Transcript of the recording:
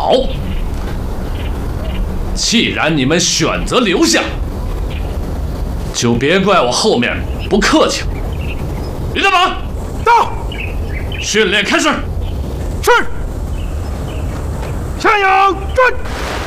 好，既然你们选择留下，就别怪我后面不客气了。李大宝， 到， 训练开始。 是。向右转。